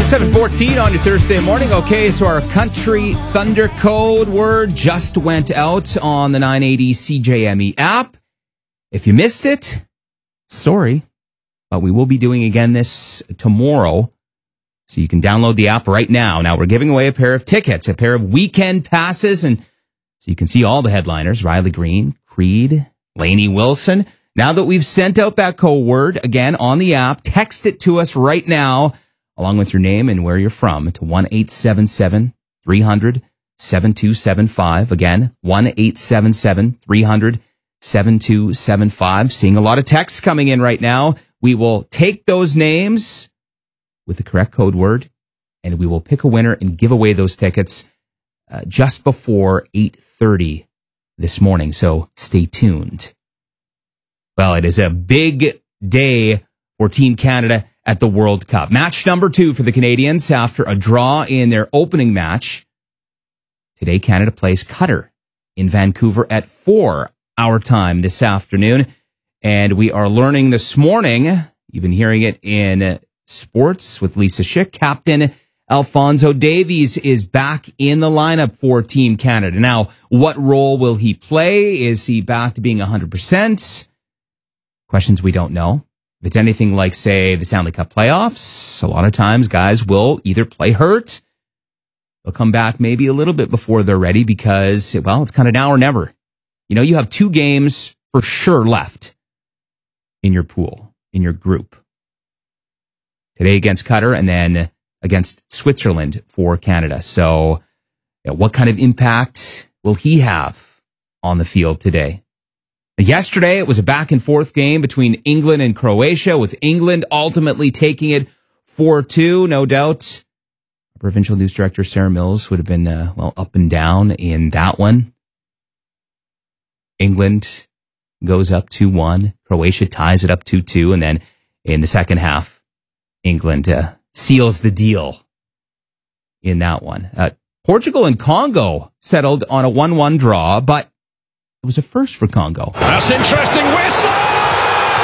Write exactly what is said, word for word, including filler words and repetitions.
seven fourteen on your Thursday morning. Okay, so our country thunder code word just went out on the nine eighty C J M E app. If you missed it, sorry, but we will be doing again this tomorrow. So you can download the app right now. Now we're giving away a pair of tickets, a pair of weekend passes, and so you can see all the headliners, Riley Green, Creed, Lainey Wilson. Now that we've sent out that code word again on the app, text it to us right now, along with your name and where you're from, to one eight seven seven, three hundred, seven two seven five. Again, one eight seven seven, three hundred, seven two seven five. Seeing a lot of texts coming in right now. We will take those names with the correct code word, and we will pick a winner and give away those tickets uh, just before eight thirty this morning. So stay tuned. Well, it is a big day for Team Canada at the World Cup. Match number two for the Canadians after a draw in their opening match. Today, Canada plays Qatar in Vancouver at four our time this afternoon. And we are learning this morning, you've been hearing it in sports with Lisa Schick, Captain Alphonso Davies is back in the lineup for Team Canada. Now, what role will he play? Is he back to being one hundred percent? Questions we don't know. If it's anything like, say, the Stanley Cup playoffs, a lot of times guys will either play hurt, they'll come back maybe a little bit before they're ready because, well, it's kind of now or never. You know, you have two games for sure left in your pool, in your group. Today against Qatar and then against Switzerland for Canada. So, you know, what kind of impact will he have on the field today? Yesterday, it was a back and forth game between England and Croatia, with England ultimately taking it four two. No doubt, provincial news director Sarah Mills would have been, uh, well, up and down in that one. England goes up two one. Croatia ties it up two two. And then in the second half, England uh, seals the deal in that one. Uh, Portugal and Congo settled on a one one draw, but it was a first for Congo. That's interesting. Whistle!